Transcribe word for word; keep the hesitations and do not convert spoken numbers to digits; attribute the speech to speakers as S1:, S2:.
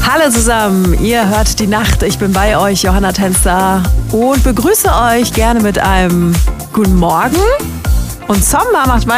S1: Hallo zusammen, ihr hört die Nacht. Ich bin bei euch, Johanna Tänzer, und begrüße euch gerne mit einem Guten Morgen. Und Sommer macht weiter.